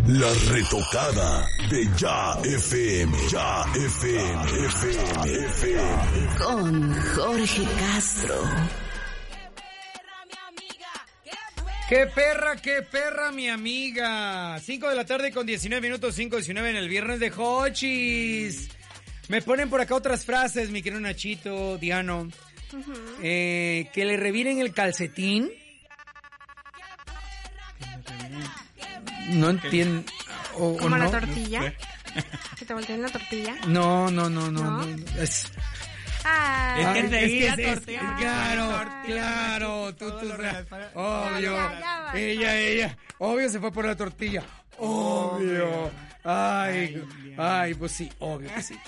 La retocada de Ya FM. Ya FM. Con Jorge Castro. ¡Qué perra, mi amiga! 5 de la tarde con 19 minutos, 5:19 en el viernes de Hochis. Me ponen por acá otras frases, mi querido Nachito, Diano. Que le reviren el calcetín. No entiendo. ¿Como no? la tortilla? ¿Que te volteen la tortilla? No. Es Es que tortilla. Claro. Tú, obvio. Ya. Ella. Obvio se fue por la tortilla. Obvio. Ay, pues sí, obvio que sí.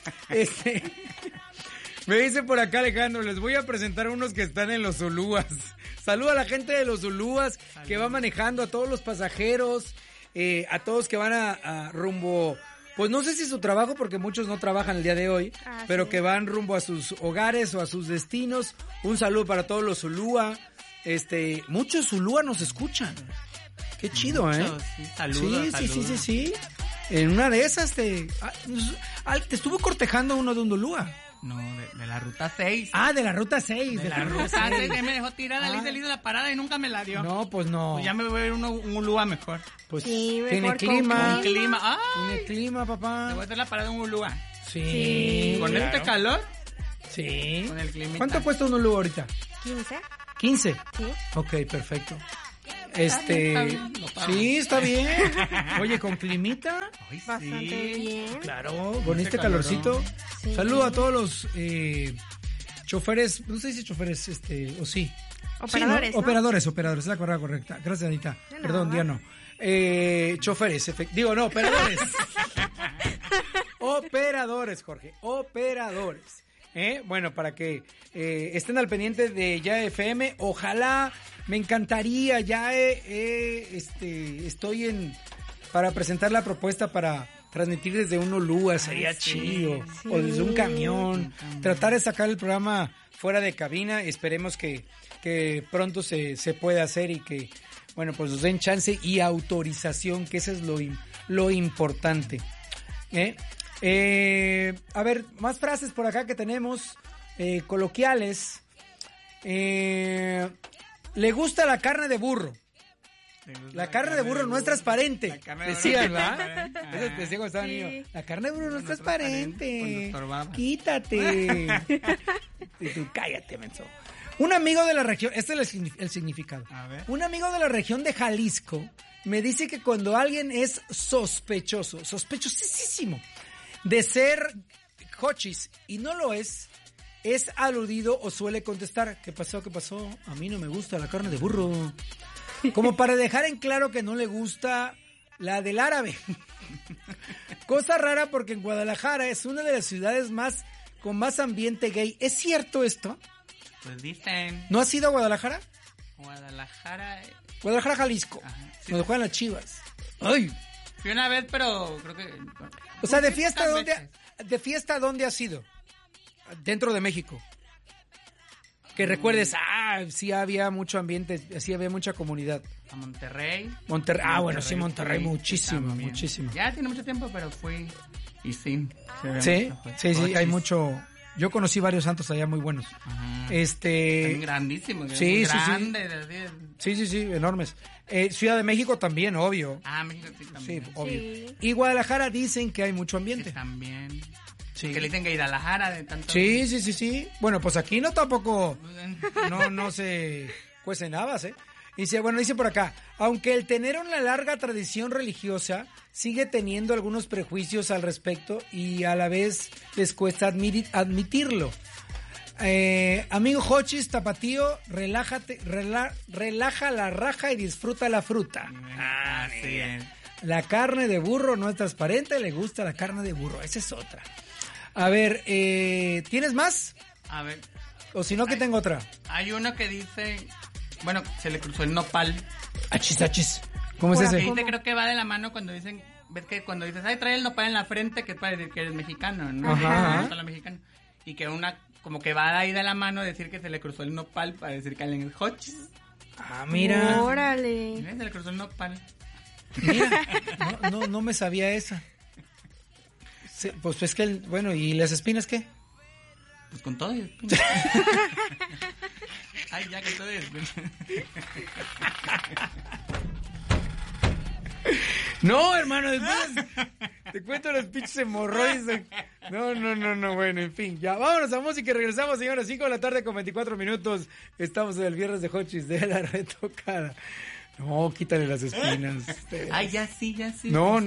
Me dice por acá Alejandro, les voy a presentar a unos que están en los Zulúas. Saluda a la gente de los Zulúas que va manejando, a todos los pasajeros, a todos que van a rumbo, pues no sé si su trabajo, porque muchos no trabajan el día de hoy, pero sí, que van rumbo a sus hogares o a sus destinos. Un saludo para todos los Zulúa. Muchos Zulúa nos escuchan. Qué chido, ¿eh? Sí, saludos. Sí. En una de esas te estuvo cortejando uno de un Zulúa. No, de la ruta 6. De la ruta 6. De la ruta 6, me dejó tirada, le hice la parada y nunca me la dio. No, pues no. Pues ya me voy a ver un Ulúa mejor. Pues sí, tiene mejor clima. Tiene clima, papá. Te voy a hacer la parada en un Ulúa. Sí. ¿Con este calor? Sí. Con el clima. ¿Cuánto cuesta un Ulúa ahorita? 15. ¿15? Sí. Ok, perfecto. Sí, está bien. Oye, ¿con climita? Ay, Bastante bien. Claro, con este calorcito. Sí. Saludo a todos los choferes, no sé si choferes, o sí. Operadores, sí, ¿no? Operadores, es la palabra correcta. Gracias, Anita. De Perdón, nada. Diano. Choferes, operadores. Operadores, Jorge, operadores. Bueno, para que estén al pendiente de Ya FM, ojalá, me encantaría, estoy para presentar la propuesta para transmitir desde un Ulúa, sería chido, sí. o desde un camión, tratar de sacar el programa fuera de cabina, esperemos que pronto se pueda hacer y que, bueno, pues nos den chance y autorización, que eso es lo importante. A ver, más frases por acá que tenemos, coloquiales. Le gusta la carne de burro. La carne de burro no es transparente. Decían, ¿verdad? Eso te decía cuando estaba niño. La carne de burro no es transparente. Quítate. Y tú, cállate, menso. Un amigo de la región, este es el significado. A ver. Un amigo de la región de Jalisco me dice que cuando alguien es sospechosísimo de ser Hochis y no lo es aludido o suele contestar, ¿qué pasó? A mí no me gusta la carne de burro. Como para dejar en claro que no le gusta la del árabe. Cosa rara porque en Guadalajara es una de las ciudades con más ambiente gay. ¿Es cierto esto? Pues dicen. ¿No has ido a Guadalajara? Guadalajara, Jalisco. Ajá, sí. Donde juegan las Chivas. ¡Ay! Fui una vez, pero creo que... O sea, ¿de fiesta dónde has ido? Dentro de México. Que recuerdes, sí había mucho ambiente, sí había mucha comunidad. A Monterrey. Bueno, sí, Monterrey, fui, muchísimo. Ya tiene mucho tiempo, pero fui y sí. Sí, hay mucho. Yo conocí varios santos allá muy buenos. Ajá. También grandísimos. Sí, Sí, enormes. Ciudad de México también, obvio. México sí también. Sí, obvio. Sí. Y Guadalajara dicen que hay mucho ambiente. Sí, también. Sí. Que le dicen que Guadalajara de tanto... Sí. Bueno, pues aquí no tampoco, no se cuecen habas, Dice por acá, aunque el tener una larga tradición religiosa sigue teniendo algunos prejuicios al respecto y a la vez les cuesta admitirlo. Amigo Hochis, tapatío, relaja la raja y disfruta la fruta. Así es. La carne de burro no es transparente, le gusta la carne de burro, esa es otra. A ver, ¿tienes más? A ver. O si no, que tengo otra. Hay uno que dice... Bueno, se le cruzó el nopal. Achis. ¿Cómo es ese? Dice, creo que va de la mano cuando dicen... ¿Ves que cuando dices, trae el nopal en la frente, que es para decir que eres mexicano, ¿no? Ajá. Mexicano. Y que como que va ahí de la mano decir que se le cruzó el nopal para decir que alguien es Hochis. Mira. Órale. Se le cruzó el nopal. Mira, no me sabía esa. Pues es que, bueno, ¿y las espinas qué? Pues con todo y espinas. Ay, ya, con todo y espinas. No, hermano, después te cuento los pinches hemorroides. No, bueno, en fin. Ya, vámonos a música y regresamos, señores. 5 de la tarde con 24 minutos. Estamos en el viernes de Hochis de la retocada. No, quítale las espinas. Ay, ya sí. No.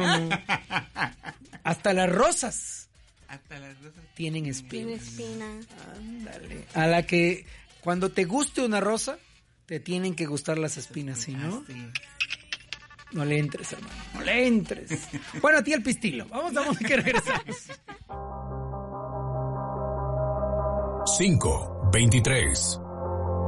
Hasta las rosas. Tienen espinas. Ándale. A la que cuando te guste una rosa, te tienen que gustar las espinas, ¿sí, no? Sí. No le entres, hermano. No le entres. Bueno, a ti el pistilo. Vamos a música y regresamos. 5:23.